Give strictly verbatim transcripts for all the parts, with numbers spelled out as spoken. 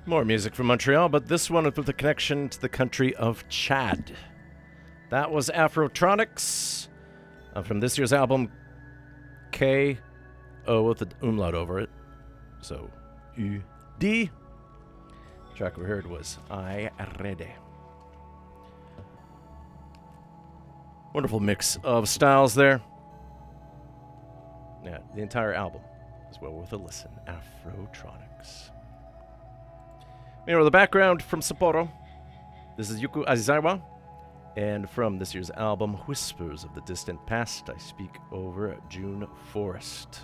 More music from Montreal, but this one with a connection to the country of Chad. That was Afrotronics uh, from this year's album, K O with an umlaut over it. So, U D. The track we heard was I Rede. Wonderful mix of styles there. Yeah, the entire album is well worth a listen. Afrotronics. Meanwhile, the background from Sapporo. This is Yuku Azizawa. And from this year's album, Whispers of the Distant Past, I speak over June Forest.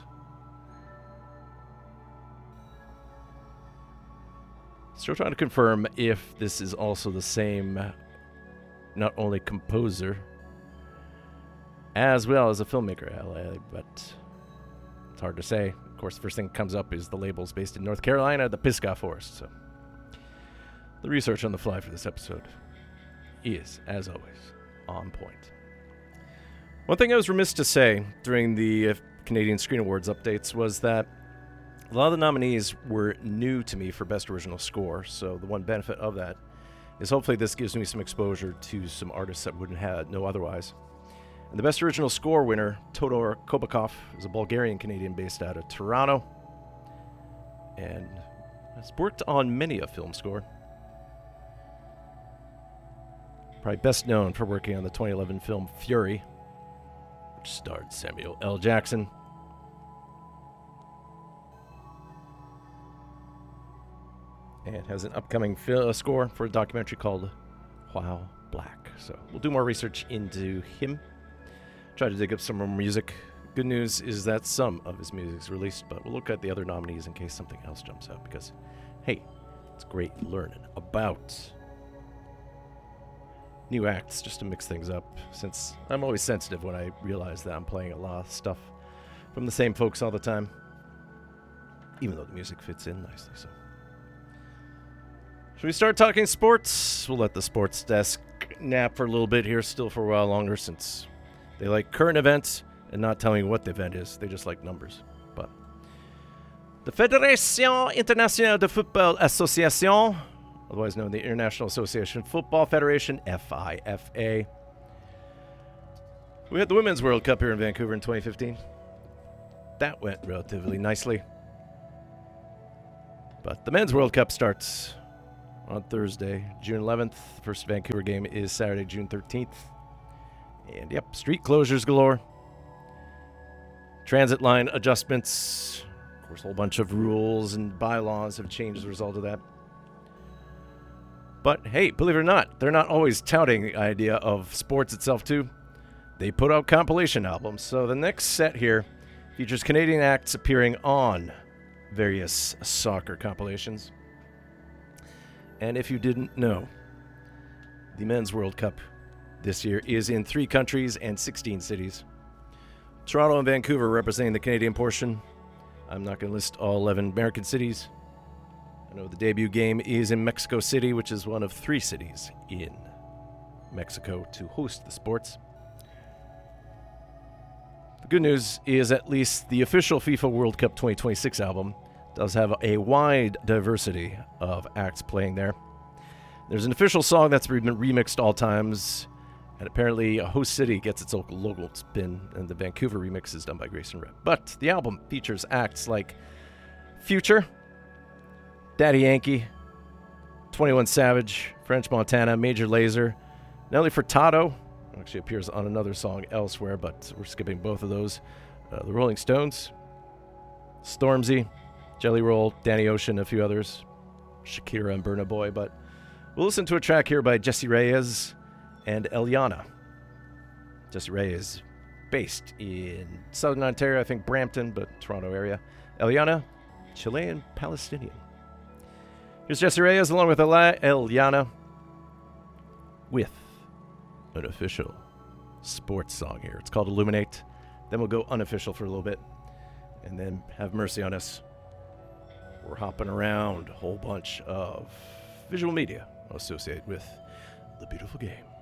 Still trying to confirm if this is also the same, not only composer, as well as a filmmaker, but it's hard to say. Of course, the first thing that comes up is the label's based in North Carolina, the Pisgah Forest. So, the research on the fly for this episode is, as always, on point. One thing I was remiss to say during the uh, Canadian Screen Awards updates was that a lot of the nominees were new to me for Best Original Score, so the one benefit of that is hopefully this gives me some exposure to some artists that wouldn't have no otherwise. And the Best Original Score winner, Todor Kobakov, is a Bulgarian-Canadian based out of Toronto, and has worked on many a film score. Probably best known for working on the twenty eleven film Fury, which starred Samuel L. Jackson. And has an upcoming fil- score for a documentary called While Black. So we'll do more research into him. Try to dig up some more music. Good news is that some of his music is released, but we'll look at the other nominees in case something else jumps out, because, hey, it's great learning about new acts just to mix things up, since I'm always sensitive when I realize that I'm playing a lot of stuff from the same folks all the time, even though the music fits in nicely. So, should we start talking sports? We'll let the sports desk nap for a little bit here, still for a while longer, since they like current events and not telling you what the event is. They just like numbers. But the Fédération Internationale de Football Association, otherwise known as the International Association Football Federation, F I F A. We had the Women's World Cup here in Vancouver in twenty fifteen. That went relatively nicely. But the Men's World Cup starts on Thursday, June eleventh. The first Vancouver game is Saturday, June thirteenth. And yep, street closures galore. Transit line adjustments. Of course, a whole bunch of rules and bylaws have changed as a result of that. But hey, believe it or not, they're not always touting the idea of sports itself too. They put out compilation albums. So the next set here features Canadian acts appearing on various soccer compilations. And if you didn't know, the Men's World Cup this year is in three countries and sixteen cities. Toronto and Vancouver representing the Canadian portion. I'm not going to list all eleven American cities. I know the debut game is in Mexico City, which is one of three cities in Mexico to host the sports. The good news is at least the official FIFA World Cup twenty twenty-six album does have a wide diversity of acts playing there. There's an official song that's been remixed all times, and apparently a host city gets its own local spin, and the Vancouver remix is done by Grayson Rep. But the album features acts like Future, Daddy Yankee, twenty-one Savage, French Montana, Major Lazer, Nelly Furtado, actually appears on another song elsewhere, but we're skipping both of those. Uh, the Rolling Stones, Stormzy, Jelly Roll, Danny Ocean, a few others, Shakira and Burna Boy. But we'll listen to a track here by Jessie Reyez and Eliana. Jessie Reyez, based in Southern Ontario, I think Brampton, but Toronto area. Eliana, Chilean Palestinian. Here's Jessie Reyez along with Eli- Eliana with an official sports song here. It's called Illuminate. Then we'll go unofficial for a little bit, and then have mercy on us. We're hopping around a whole bunch of visual media associated with the beautiful game.